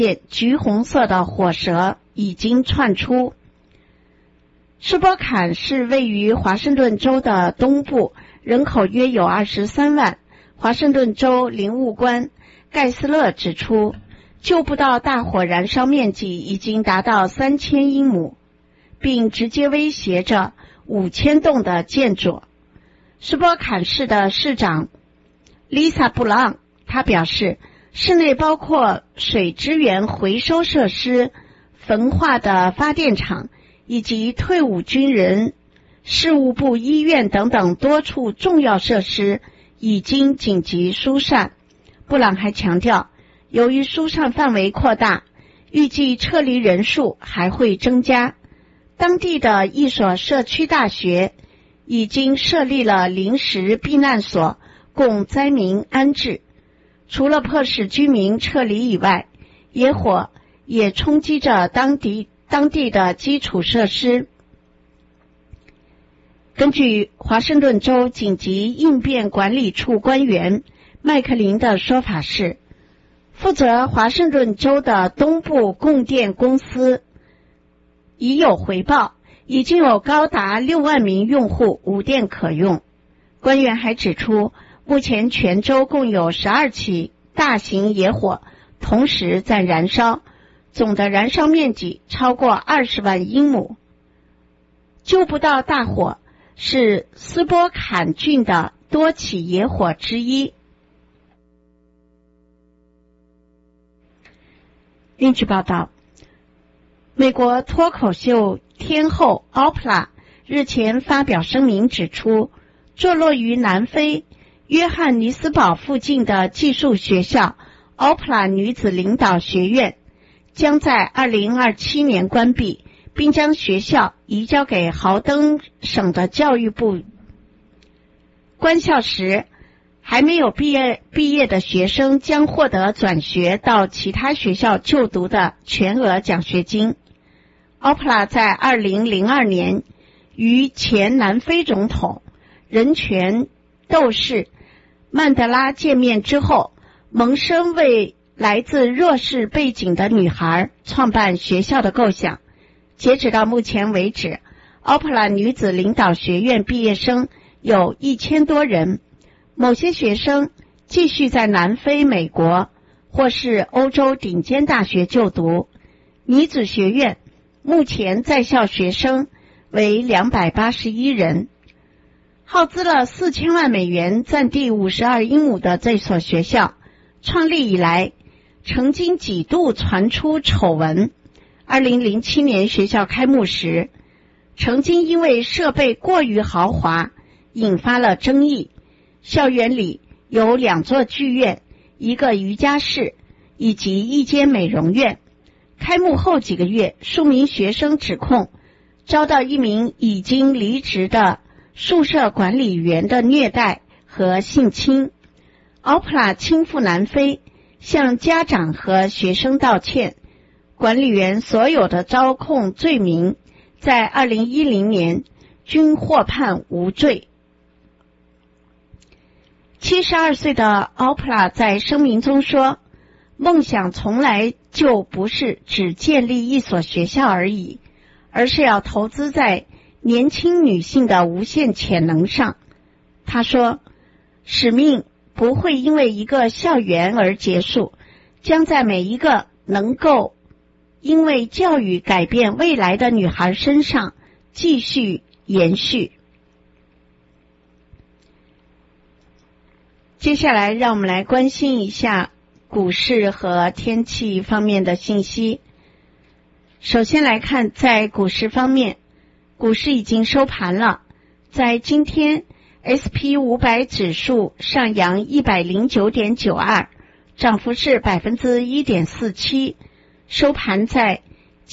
橘红色的火舌已经窜出。斯波坎是位于华盛顿州的东部，人口约有23万。华盛顿州林务官盖斯勒指出，救不到大火燃烧面积已经达到3000英亩，并直接威胁着5000栋的建筑。斯波坎市的市长Lisa 布朗，他表示，市内包括水资源回收设施、焚化的发电厂以及退伍军人事务部医院等等多处重要设施已经紧急疏散。布朗还强调，由于疏散范围扩大，预计撤离人数还会增加。当地的一所社区大学已经设立了临时避难所，供灾民安置。除了迫使居民撤离以外，野火也冲击着当地的基础设施。根据华盛顿州紧急应变管理处官员麦克林的说法是，负责华盛顿州的东部供电公司已有回报，已经有高达6万名用户无电可用。官员还指出，目前全州共有12起大型野火同时在燃烧，总的燃烧面积超过20万英亩。救不到大火是斯波坎郡的多起野火之一。另据报道，美国脱口秀天后奥普拉日前发表声明指出，坐落于南非约翰尼斯堡附近的寄宿学校奥普拉女子领导学院将在2027年关闭，并将学校移交给豪登省的教育部。关校时，还没有毕业的学生将获得转学到其他学校就读的全额奖学金。奥普拉在2002年与前南非总统、人权斗士曼德拉见面之后，萌生为来自弱势背景的女孩创办学校的构想。截止到目前为止，奥普拉女子领导学院毕业生有1000多人，某些学生继续在南非、美国或是欧洲顶尖大学就读。女子学院目前在校学生为281人。耗资了4000万美元，占地52英亩的这所学校，创立以来曾经几度传出丑闻。2007年学校开幕时，曾经因为设备过于豪华引发了争议。校园里有2座剧院、1个瑜伽室以及1间美容院。开幕后几个月，数名学生指控遭到一名已经离职的宿舍管理员的虐待和性侵。奥普拉亲赴南非，向家长和学生道歉。管理员所有的招控罪名在2010年均获判无罪。72岁的奥普拉在声明中说，梦想从来就不是只建立一所学校而已，而是要投资在年轻女性的无限潜能上。他说，使命不会因为一个校园而结束，将在每一个能够因为教育改变未来的女孩身上继续延续。接下来让我们来关心一下股市和天气方面的信息。首先来看，在股市方面，股市已经收盘了。在今天 SP500 指数上扬 109.92， 涨幅是 1.47%， 收盘在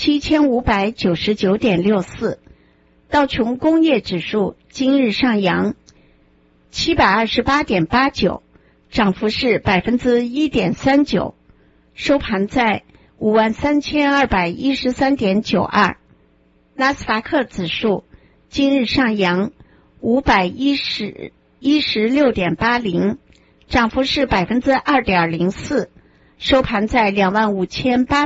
7599.64。 道琼工业指数今日上扬 728.89， 涨幅是 1.39%， 收盘在 53213.92。 纳斯达克指数今日上扬 516.80， 涨幅是 2.04%， 收盘在25800